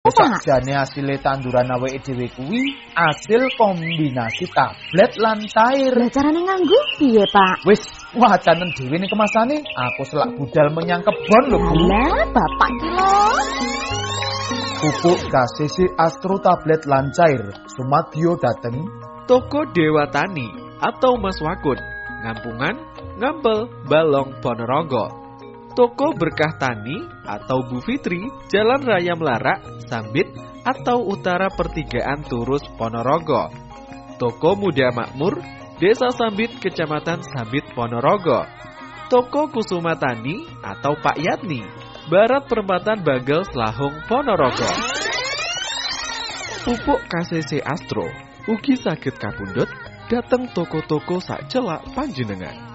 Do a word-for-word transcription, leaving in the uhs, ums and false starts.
Sakjane asile tanduran awake dhewe kuwi asil kombinasi tablet lan cair. Lah carane nganggo piye, Pak? Wis wacanen dhewe ning kemasane, aku selak budal menyang kebon lho, Bu. Lah, Bapak ki lho. Pupuk K C C Astro tablet lan cair sumadyo dateng Toko Dewa Tani atau Mas Wakun, Ngampungan, Ngampel, Balong, Ponorogo. Toko Berkah Tani atau Bu Fitri, Jalan Raya Melarak, Sambit atau Utara Pertigaan Turus, Ponorogo. Toko Muda Makmur, Desa Sambit, Kecamatan Sambit, Ponorogo. Toko Kusuma Tani atau Pak Yatni, Barat Perempatan Bagel, Selahung, Ponorogo. Pupuk K C C Astro, ugi saged kapundhut dateng toko-toko sak celak panjenengan.